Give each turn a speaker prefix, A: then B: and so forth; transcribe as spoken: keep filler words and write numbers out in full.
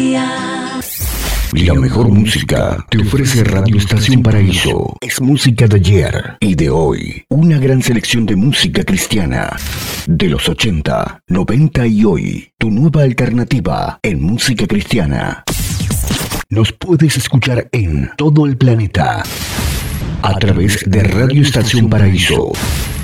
A: día.
B: La mejor música te ofrece Radio Estación Paraíso. Es música de ayer y de hoy. Una gran selección de música cristiana. De los ochenta, noventa y hoy. Tu nueva alternativa en música cristiana. Nos puedes escuchar en todo el planeta a través de Radio Estación Paraíso.